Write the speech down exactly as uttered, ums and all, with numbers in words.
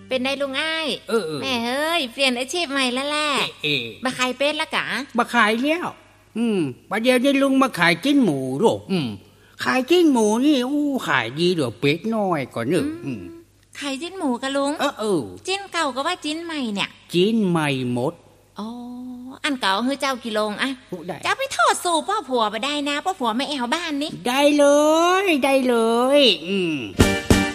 เป็นได้ลุงอ้ายเออแม่เฮ้ยเปลี่ยนอาชีพใหม่แล้วแหละมาขายเป็ดละกะมาขายแล้วอืมประเดี๋ยวนี้ลุงมาขายจิ้นหมูหรออืมขายจิ้นหมูนี่อู้ขายดีกว่าเป็ดน้อยกว่านึงอืมขายจิ้นหมูกะลุงเออเออจิ้นเก่าก็ว่าจิ้นใหม่เนี่ยจิ้นใหม่หมดอ๋ออันเก่าเฮ้ยเจ้ากิโลงอะจะไปทอดสู่พ่อผัวไปได้นะพ่อผัวไม่แอวบ้านนี่ได้เลยได้เลยอืม